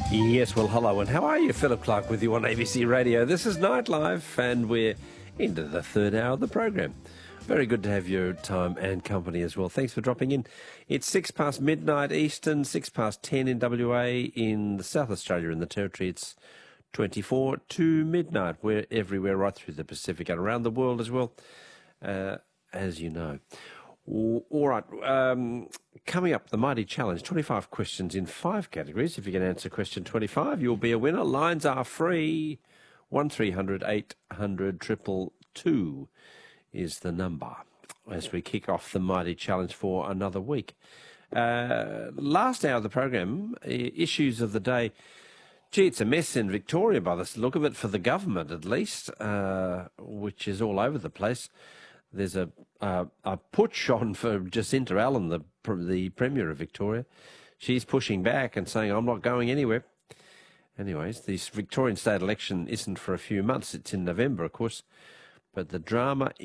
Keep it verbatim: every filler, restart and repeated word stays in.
Yes, well, hello, and how are you? Philip Clark with you on A B C Radio. This is Nightlife, and we're into the third hour of the program. Very good to have your time and company as well. Thanks for dropping in. It's six past midnight Eastern, six past ten in W A. In the South Australia, in the Territory, it's twenty-four to midnight. We're everywhere right through the Pacific and around the world as well, uh, as you know. All right, um, coming up, the Mighty Challenge, twenty-five questions in five categories. If you can answer question twenty-five, you'll be a winner. Lines are free. one three hundred eight hundred two two two is the number as we kick off the Mighty Challenge for another week. Uh, last hour of the program, issues of the day. Gee, it's a mess in Victoria by the look of it, for the government at least, uh, which is all over the place. There's a, a a putsch on for Jacinta Allen, the the Premier of Victoria. She's pushing back and saying, I'm not going anywhere. Anyways, this Victorian state election isn't for a few months. It's in November, of course. But the drama